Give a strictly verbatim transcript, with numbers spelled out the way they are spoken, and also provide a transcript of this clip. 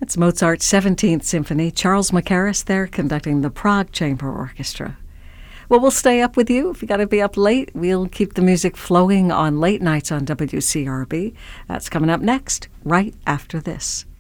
It's Mozart's seventeenth Symphony. Charles Mackerras there conducting the Prague Chamber Orchestra. Well, we'll stay up with you. If you got to be up late, we'll keep the music flowing on late nights on W C R B. That's coming up next, right after this.